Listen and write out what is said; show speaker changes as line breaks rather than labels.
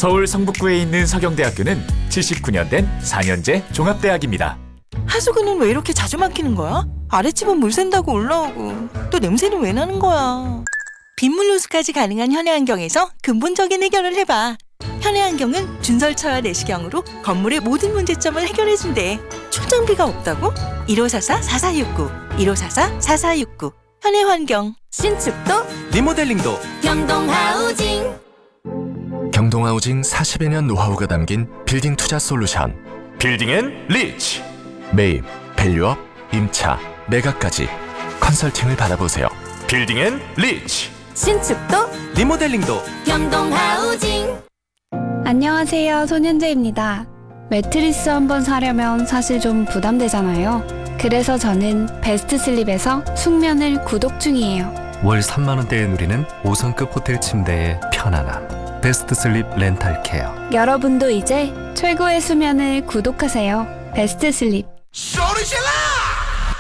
서울 성북구에 있는 서경대학교는 79년 된 4년제 종합대학입니다.
하수구는 왜 이렇게 자주 막히는 거야? 아랫집은 물 샌다고 올라오고 또 냄새는 왜 나는 거야? 빗물 누수까지 가능한 현해환경에서 근본적인 해결을 해봐. 현해환경은 준설차와 내시경으로 건물의 모든 문제점을 해결해준대. 초장비가 없다고? 1544-4469 1544-4469 현해환경. 신축도
리모델링도
경동하우징.
경동하우징 40여 년 노하우가 담긴 빌딩 투자 솔루션.
빌딩앤리치.
매입, 밸류업, 임차, 매각까지 컨설팅을 받아보세요.
빌딩앤리치.
신축도
리모델링도
경동하우징.
안녕하세요, 손현재입니다. 매트리스 한번 사려면 사실 좀 부담되잖아요. 그래서 저는 베스트슬립에서 숙면을 구독 중이에요.
월 3만 원대에 누리는 5성급 호텔 침대의 편안함. 베스트슬립 렌탈케어.
여러분도 이제 최고의 수면을 구독하세요. 베스트슬립.
소리질러!